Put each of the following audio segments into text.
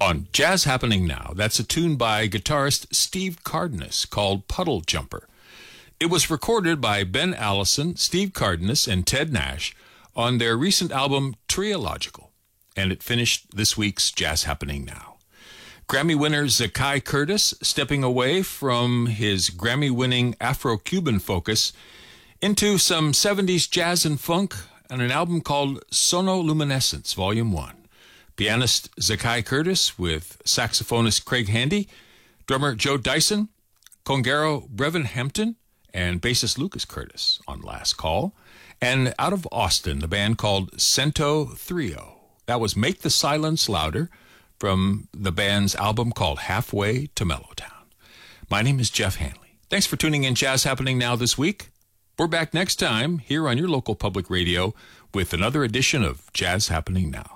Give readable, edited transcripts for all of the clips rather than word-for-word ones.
On Jazz Happening Now, that's a tune by guitarist Steve Cardenas called Puddle Jumper. It was recorded by Ben Allison, Steve Cardenas, and Ted Nash on their recent album Triological, and it finished this week's Jazz Happening Now. Grammy winner Zakai Curtis stepping away from his Grammy-winning Afro-Cuban focus into some 70s jazz and funk on an album called Sonoluminescence, Volume 1. Pianist Zakai Curtis with saxophonist Craig Handy, drummer Joe Dyson, conguero Brevin Hampton, and bassist Lucas Curtis on Last Call. And out of Austin, the band called Cento Trio. That was Make the Silence Louder from the band's album called Halfway to Mellowtown. My name is Jeff Hanley. Thanks for tuning in Jazz Happening Now this week. We're back next time here on your local public radio with another edition of Jazz Happening Now.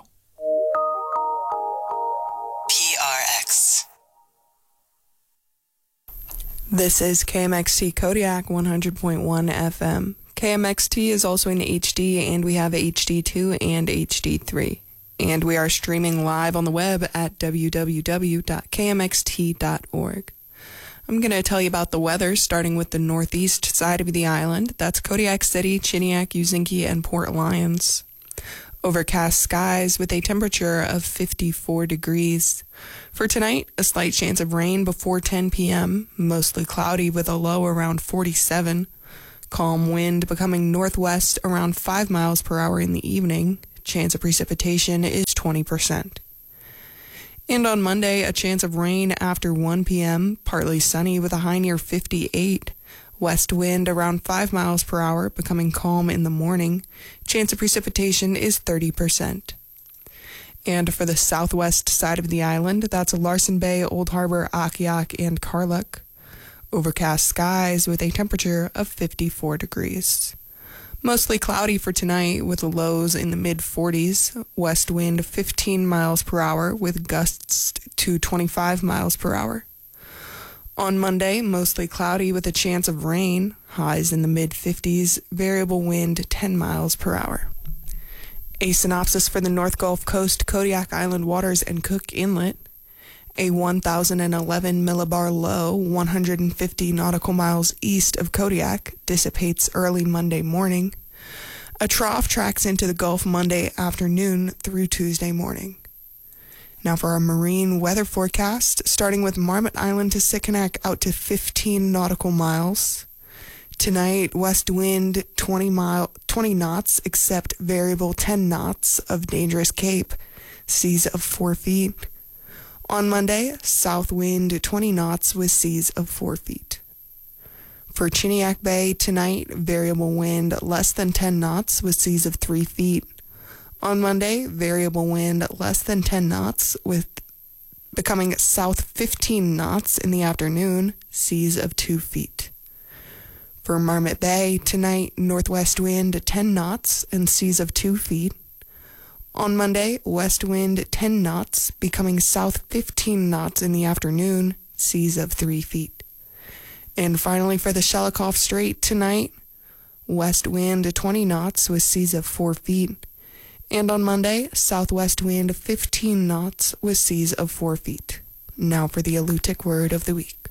This is KMXT Kodiak 100.1 FM. KMXT is also in HD, and we have HD2 and HD3. And we are streaming live on the web at www.kmxt.org. I'm going to tell you about the weather, starting with the northeast side of the island. That's Kodiak City, Chiniak, Uzinki, and Port Lions. Overcast skies with a temperature of 54 degrees. For tonight, a slight chance of rain before 10 p.m., mostly cloudy with a low around 47. Calm wind becoming northwest around 5 miles per hour in the evening. Chance of precipitation is 20%. And on Monday, a chance of rain after 1 p.m., partly sunny with a high near 58. West wind around 5 miles per hour, becoming calm in the morning. Chance of precipitation is 30%. And for the southwest side of the island, that's Larsen Bay, Old Harbor, Akiak, and Karluk. Overcast skies with a temperature of 54 degrees. Mostly cloudy for tonight with lows in the mid-40s. West wind 15 miles per hour with gusts to 25 miles per hour. On Monday, mostly cloudy with a chance of rain, highs in the mid-50s, variable wind 10 miles per hour. A synopsis for the North Gulf Coast, Kodiak Island waters, and Cook Inlet. A 1,011 millibar low, 150 nautical miles east of Kodiak, dissipates early Monday morning. A trough tracks into the Gulf Monday afternoon through Tuesday morning. Now for our marine weather forecast, starting with Marmot Island to Sikanak out to 15 nautical miles. Tonight, west wind 20 knots, except variable 10 knots of dangerous cape, seas of 4 feet. On Monday, south wind 20 knots with seas of 4 feet. For Chiniak Bay, tonight, variable wind less than 10 knots with seas of 3 feet. On Monday, variable wind less than 10 knots with becoming south 15 knots in the afternoon, seas of 2 feet. For Marmot Bay, tonight, northwest wind 10 knots and seas of 2 feet. On Monday, west wind 10 knots, becoming south 15 knots in the afternoon, seas of 3 feet. And finally, for the Shelikof Strait tonight, west wind 20 knots with seas of 4 feet. And on Monday, southwest wind 15 knots with seas of 4 feet. Now for the Alutiiq word of the week.